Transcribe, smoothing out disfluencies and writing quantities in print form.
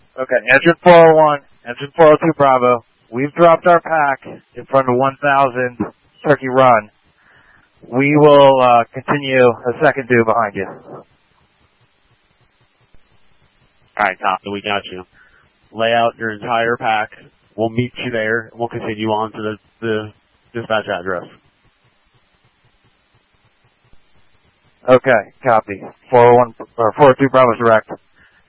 Okay, engine 401, engine 402 Bravo. We've dropped our pack in front of 1000 Turkey Run. We will continue a second due behind you. All right, copy. We got you. Lay out your entire pack. We'll meet you there. We'll continue on to the dispatch address. Okay, copy. 402 Bravo is direct.